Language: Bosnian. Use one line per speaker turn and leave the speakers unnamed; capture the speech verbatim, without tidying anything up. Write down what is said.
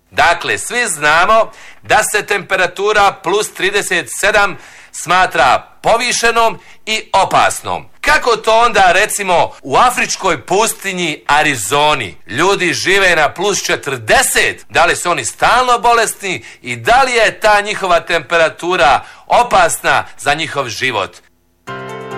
Dakle, svi znamo da se temperatura plus trideset sedam smatra povišenom i opasnom. Kako to onda recimo u afričkoj pustinji Arizoni ljudi žive na plus četrdeset? Da li su oni stalno bolesni i da li je ta njihova temperatura opasna za njihov život?